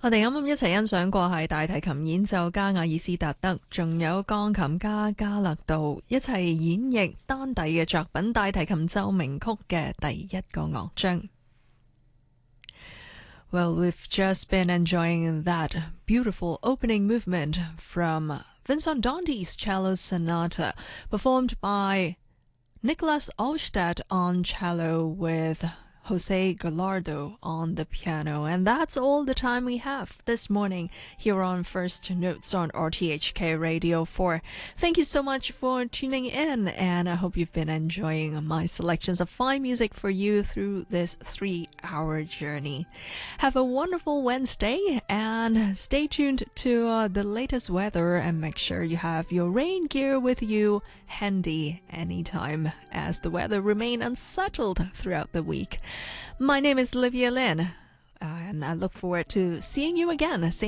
我哋啱啱一齊欣賞過係大提琴演奏家亞爾斯達德，仲有鋼琴家加勒道一齊演繹丹第嘅作品《大提琴奏鳴曲》嘅第一個樂章。Well, we've just been enjoying that beautiful opening movement from Vincent Dandi's Cello Sonata, performed by Nicholas Alstedt on cello with Jose Gallardo on the piano. And that's all the time we have this morning here on First Notes on RTHK Radio 4. Thank you so much for tuning in, and I hope you've been enjoying my selections of fine music for you through this 3-hour journey. Have a wonderful Wednesday, and stay tuned to the latest weather, and make sure you have your rain gear with you handy anytime, as the weather remain unsettled throughout the week. My name is Olivia Lin, and I look forward to seeing you again.